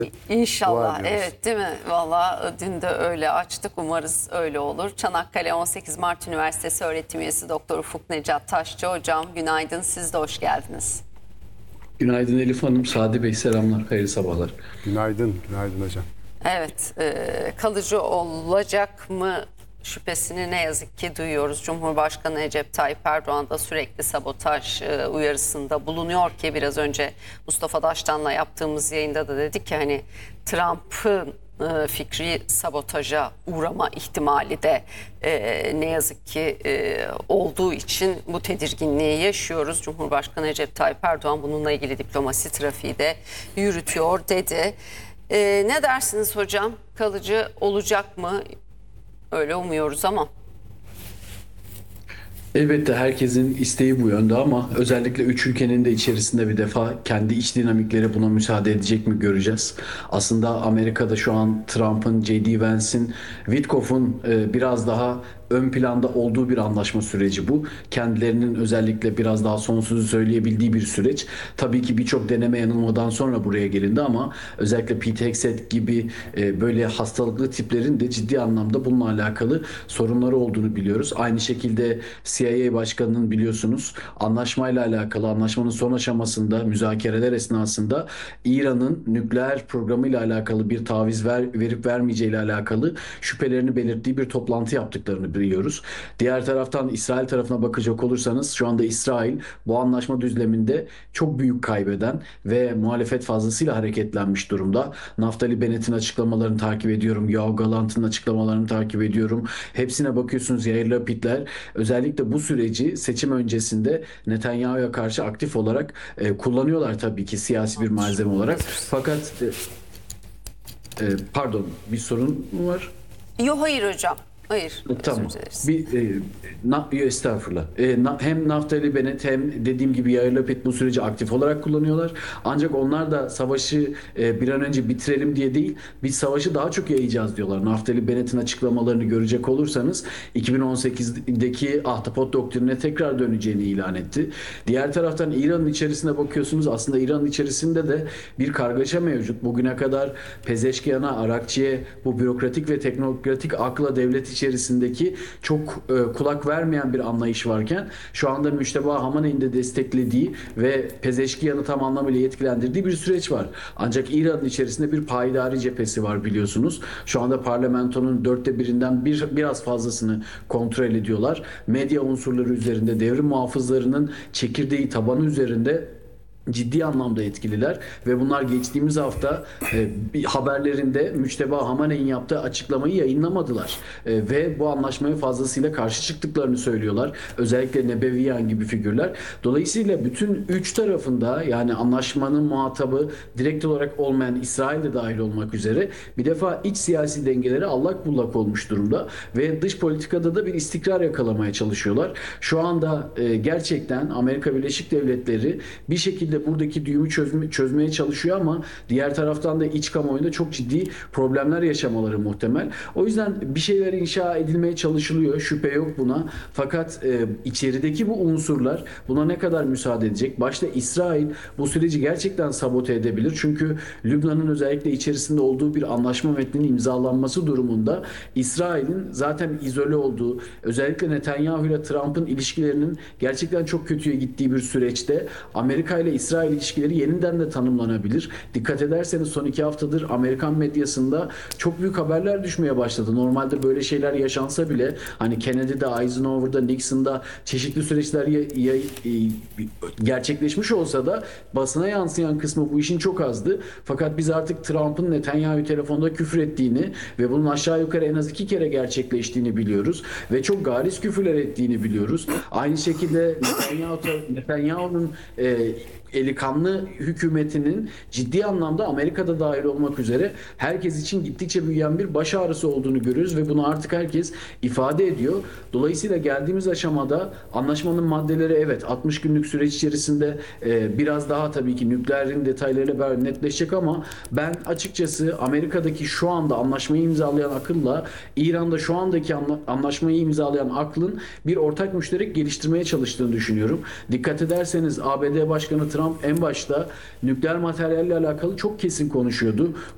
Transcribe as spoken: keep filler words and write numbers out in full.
İnşallah, Dua ediyoruz. evet, değil mi? Valla dün de öyle açtık, umarız öyle olur. Çanakkale on sekiz Mart Üniversitesi öğretim üyesi Doktor Ufuk Necat Taşçı hocam, günaydın, siz de hoş geldiniz. Günaydın Elif Hanım, Sadi Bey selamlar, hayırlı sabahlar. Günaydın, günaydın hocam. Evet, e, kalıcı olacak mı şüphesini ne yazık ki duyuyoruz. Cumhurbaşkanı Recep Tayyip Erdoğan da sürekli sabotaj e, uyarısında bulunuyor ki biraz önce Mustafa Daştan'la yaptığımız yayında da dedik ki hani Trump'ın e, fikri sabotaja uğrama ihtimali de e, ne yazık ki e, olduğu için bu tedirginliği yaşıyoruz. Cumhurbaşkanı Recep Tayyip Erdoğan bununla ilgili diplomasi trafiği de yürütüyor dedi. E, ne dersiniz hocam? Kalıcı olacak mı? Öyle umuyoruz ama. Elbette herkesin isteği bu yönde ama özellikle üç ülkenin de içerisinde bir defa kendi iç dinamikleri buna müsaade edecek mi göreceğiz. Aslında Amerika'da şu an Trump'ın, J D. Vance'in, Witkoff'un e, biraz daha ön planda olduğu bir anlaşma süreci bu. Kendilerinin özellikle biraz daha son sözü söyleyebildiği bir süreç. Tabii ki birçok deneme yanılmadan sonra buraya gelindi ama özellikle Pete Hegseth gibi e, böyle hastalıklı tiplerin de ciddi anlamda bununla alakalı sorunları olduğunu biliyoruz. Aynı şekilde C I A Başkanı'nın biliyorsunuz anlaşmayla alakalı, anlaşmanın son aşamasında müzakereler esnasında İran'ın nükleer programıyla alakalı bir taviz ver, verip vermeyeceğiyle alakalı şüphelerini belirttiği bir toplantı yaptıklarını biliyoruz. Diğer taraftan İsrail tarafına bakacak olursanız şu anda İsrail bu anlaşma düzleminde çok büyük kaybeden ve muhalefet fazlasıyla hareketlenmiş durumda. Naftali Bennett'in açıklamalarını takip ediyorum. Yoav Gallant'ın açıklamalarını takip ediyorum. Hepsine bakıyorsunuz, Yair Lapidler özellikle bu süreci seçim öncesinde Netanyahu'ya karşı aktif olarak e, kullanıyorlar tabii ki siyasi bir malzeme olarak. Fakat e, e, pardon, bir sorun mu var? Yok, hayır hocam. Hayır. Tamam. Özür dileriz. Bir e, na, estağfurullah. E, na, hem Naftali Bennett hem dediğim gibi Yair Lapid bu süreci aktif olarak kullanıyorlar. Ancak onlar da savaşı e, bir an önce bitirelim diye değil, biz savaşı daha çok yayacağız diyorlar. Naftali Bennett'in açıklamalarını görecek olursanız iki bin on sekizdeki Ahtapot doktrinine tekrar döneceğini ilan etti. Diğer taraftan İran'ın içerisine bakıyorsunuz. Aslında İran'ın içerisinde de bir kargaşa mevcut. Bugüne kadar Pezeşkiyan'a, Arakçi'ye bu bürokratik ve teknokratik akla devlet içerisindeki çok e, kulak vermeyen bir anlayış varken şu anda Müşteba Hamaney'in de desteklediği ve Pezeşkiyan'ı tam anlamıyla yetkilendirdiği bir süreç var. Ancak İran'ın içerisinde bir payidari cephesi var biliyorsunuz. Şu anda parlamentonun dörtte birinden bir, biraz fazlasını kontrol ediyorlar. Medya unsurları üzerinde, devrim muhafızlarının çekirdeği tabanı üzerinde ciddi anlamda etkililer ve bunlar geçtiğimiz hafta e, bir haberlerinde Müçteba Hamaney'in yaptığı açıklamayı yayınlamadılar. E, ve bu anlaşmaya fazlasıyla karşı çıktıklarını söylüyorlar. Özellikle Nebeviyan gibi figürler. Dolayısıyla bütün üç tarafında, yani anlaşmanın muhatabı direkt olarak olmayan İsrail de dahil olmak üzere bir defa iç siyasi dengeleri allak bullak olmuş durumda ve dış politikada da bir istikrar yakalamaya çalışıyorlar. Şu anda e, gerçekten Amerika Birleşik Devletleri bir şekilde buradaki düğümü çözme, çözmeye çalışıyor ama diğer taraftan da iç kamuoyunda çok ciddi problemler yaşamaları muhtemel. O yüzden bir şeyler inşa edilmeye çalışılıyor. Şüphe yok buna. Fakat e, içerideki bu unsurlar buna ne kadar müsaade edecek? Başta İsrail bu süreci gerçekten sabote edebilir. Çünkü Lübnan'ın özellikle içerisinde olduğu bir anlaşma metninin imzalanması durumunda İsrail'in zaten izole olduğu, özellikle Netanyahu ile Trump'ın ilişkilerinin gerçekten çok kötüye gittiği bir süreçte Amerika ile İsrail ilişkileri yeniden de tanımlanabilir. Dikkat ederseniz son iki haftadır Amerikan medyasında çok büyük haberler düşmeye başladı. Normalde böyle şeyler yaşansa bile hani Kennedy'de, Eisenhower'da, Nixon'da çeşitli süreçler ya, ya, gerçekleşmiş olsa da basına yansıyan kısmı bu işin çok azdı. Fakat biz artık Trump'ın Netanyahu'yu telefonda küfür ettiğini ve bunun aşağı yukarı en az iki kere gerçekleştiğini biliyoruz. Ve çok garis küfürler ettiğini biliyoruz. Aynı şekilde Netanyahu, Netanyahu'nun e, eli kanlı hükümetinin ciddi anlamda Amerika'da dahil olmak üzere herkes için gittikçe büyüyen bir baş ağrısı olduğunu görüyoruz ve bunu artık herkes ifade ediyor. Dolayısıyla geldiğimiz aşamada anlaşmanın maddeleri evet altmış günlük süreç içerisinde e, biraz daha tabii ki nükleerin detaylarıyla beraber netleşecek ama ben açıkçası Amerika'daki şu anda anlaşmayı imzalayan akılla İran'da şu andaki anla, anlaşmayı imzalayan aklın bir ortak müşterek geliştirmeye çalıştığını düşünüyorum. Dikkat ederseniz A B D Başkanı Trump en başta nükleer materyalle alakalı çok kesin konuşuyordu.